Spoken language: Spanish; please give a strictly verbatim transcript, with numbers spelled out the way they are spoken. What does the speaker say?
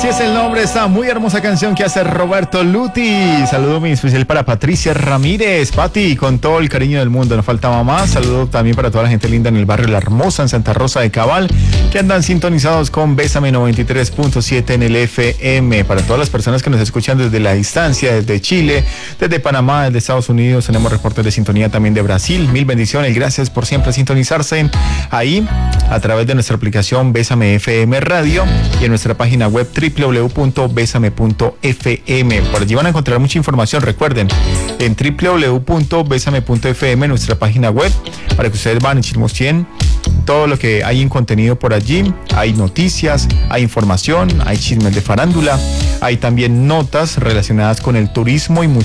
Así es el nombre de esta muy hermosa canción que hace Roberto Luti. Saludo muy especial para Patricia Ramírez, Pati, con todo el cariño del mundo, no faltaba más. Saludo también para toda la gente linda en el barrio La Hermosa, en Santa Rosa de Cabal, que andan sintonizados con Bésame noventa y tres punto siete en el F M. Para todas las personas que nos escuchan desde la distancia, desde Chile, desde Panamá, desde Estados Unidos, tenemos reportes de sintonía también de Brasil. Mil bendiciones, gracias por siempre sintonizarse ahí a través de nuestra aplicación Bésame F M Radio y en nuestra página web doble u doble u doble u punto bésame punto f m. Por allí van a encontrar mucha información. Recuerden, en doble u doble u doble u punto bésame punto f m, nuestra página web, para que ustedes van y chismoseen todo lo que hay en contenido por allí. Hay noticias, hay información, hay chismes de farándula, hay también notas relacionadas con el turismo y mucho